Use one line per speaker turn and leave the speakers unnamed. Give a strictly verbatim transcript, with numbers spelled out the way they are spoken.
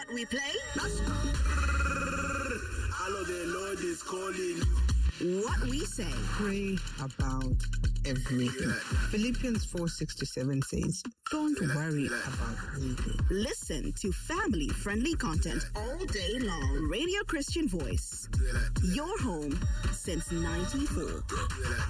what we play?
Hello, the Lord is calling.
What we say.
Pray about everything. Philippians four six to seven says, don't worry about anything.
Listen to family-friendly content all day long. Radio Christian Voice. Your home since ninety-four.